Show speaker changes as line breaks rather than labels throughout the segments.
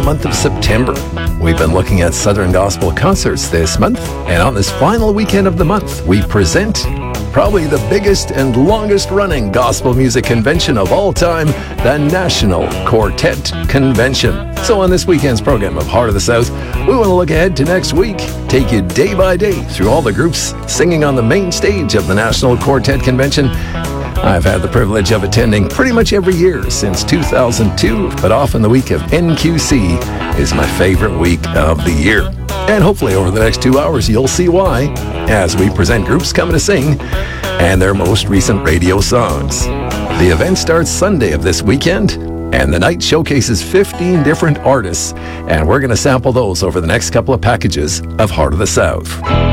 month of September. We've been looking at Southern Gospel concerts this month, and on this final weekend of the month, we present probably the biggest and longest running gospel music convention of all time, the National Quartet Convention. So on this weekend's program of Heart of the South, we want to look ahead to next week, take you day by day through all the groups singing on the main stage of the National Quartet Convention. I've had the privilege of attending pretty much every year since 2002, but often the week of NQC is my favorite week of the year. And hopefully over the next 2 hours, you'll see why, as we present groups coming to sing and their most recent radio songs. The event starts Sunday of this weekend, and the night showcases 15 different artists, and we're going to sample those over the next couple of packages of Heart of the South.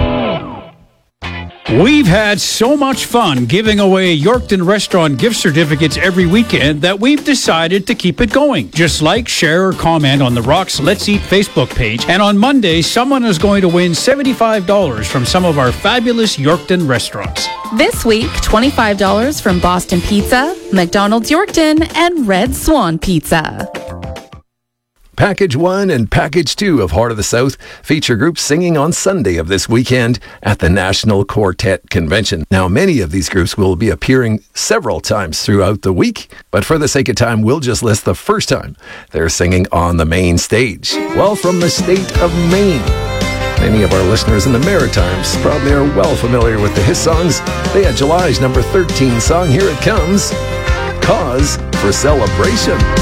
We've had so much fun giving away Yorkton Restaurant gift certificates every weekend that we've decided to keep it going. Just like, share, or comment on the Rocks Let's Eat Facebook page. And on Monday, someone is going to win $75 from some of our fabulous Yorkton restaurants.
This week, $25 from Boston Pizza, McDonald's Yorkton, and Red Swan Pizza.
Package 1 and Package 2 of Heart of the South feature groups singing on Sunday of this weekend at the National Quartet Convention. Now, many of these groups will be appearing several times throughout the week, but for the sake of time, we'll just list the first time they're singing on the main stage. Well, from the state of Maine. Many of our listeners in the Maritimes probably are well familiar with his songs. They had July's number 13 song. Here it comes, Cause for Celebration.